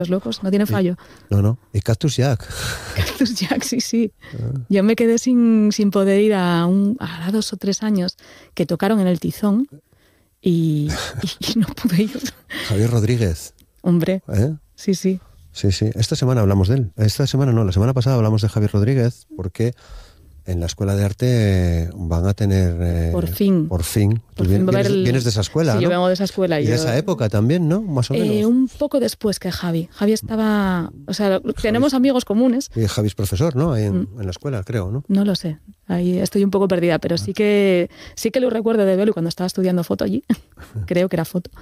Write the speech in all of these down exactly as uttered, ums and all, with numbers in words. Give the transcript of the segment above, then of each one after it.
los locos, no tiene fallo. Y, no, no, y Cactus Jack. Cactus Jack, sí, sí. Ah. Yo me quedé sin, sin poder ir a, un, a dos o tres años que tocaron en el Tizón y, y, y no pude ir. Javier Rodríguez. Hombre, ¿Eh? sí, sí. Sí, sí. Esta semana hablamos de él. Esta semana no, la semana pasada hablamos de Javier Rodríguez porque en la Escuela de Arte van a tener... Eh, por fin. Por fin. Por Tú fin vienes, el... vienes de esa escuela, sí, ¿no? yo vengo de esa escuela. Y yo... de esa época también, ¿no? Más o menos. Eh, un poco después que Javi. Javi estaba... O sea, Javi, tenemos amigos comunes. Y Javi es profesor, ¿no? Ahí en, mm. en la escuela, creo, ¿no? No lo sé. Ahí estoy un poco perdida, pero sí que sí que lo recuerdo de verlo cuando estaba estudiando foto allí. Creo que era foto.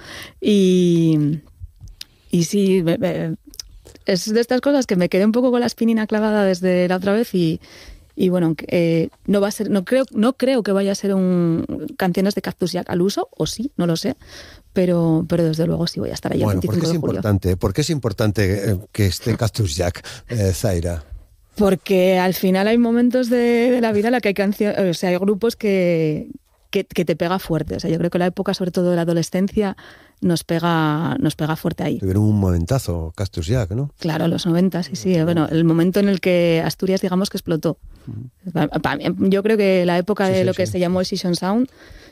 Y... Y sí... Me, me, es de estas cosas que me quedé un poco con la espinina clavada desde la otra vez y... Y bueno, eh, no va a ser, no creo, no creo que vaya a ser un canciones de Cactus Jack al uso, o sí, no lo sé, pero, pero desde luego sí voy a estar allí bueno, el veinticinco ¿por qué es de julio. Importante, ¿por qué es importante que esté Cactus Jack, eh, Zaira? Porque al final hay momentos de, de la vida en la que hay canciones, o sea, hay grupos que, que, que te pega fuerte. O sea, yo creo que la época, sobre todo de la adolescencia, nos pega, nos pega fuerte ahí. Tuvieron un momentazo, Cactus Jack, ¿no? Claro, los noventa, sí, sí. Bueno, el momento en el que Asturias, digamos, que explotó. Uh-huh. Yo creo que la época sí, de sí, lo que sí. se llamó Session Sound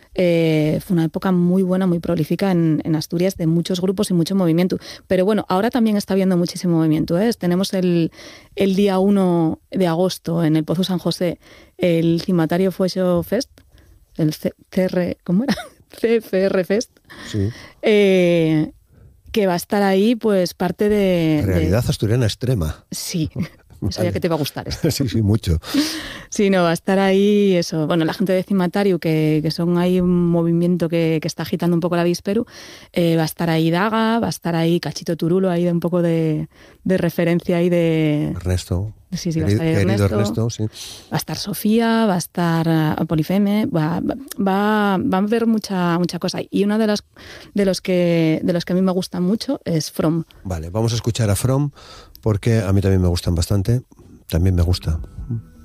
eh, fue una época muy buena, muy prolífica en, en Asturias, de muchos grupos y mucho movimiento. Pero bueno, ahora también está habiendo muchísimo movimiento, ¿eh? Tenemos el, el día uno de agosto en el Pozo San José el Cimatario Fuego Fest, el C R, ¿cómo era? C F R Fest, sí. eh, que va a estar ahí pues parte de... Realidad de... asturiana extrema. Sí, vale. Sabía que te va a gustar esto. Sí, sí, mucho. Sí, no, va a estar ahí eso. Bueno, la gente de Cimatario, que, que son ahí un movimiento que, que está agitando un poco la Vísperu, eh, va a estar ahí Daga, va a estar ahí Cachito Turulo, ahí de un poco de, de referencia ahí de... Ernesto. Sí, sí, va a estar Ernesto, Ernesto sí. Va a estar Sofía, va a estar uh, Polifeme, va, va, va, va a haber mucha, mucha cosa. Y uno de los, de, los que, de los que a mí me gustan mucho es From. Vale, vamos a escuchar a From, porque a mí también me gustan bastante. También me gusta.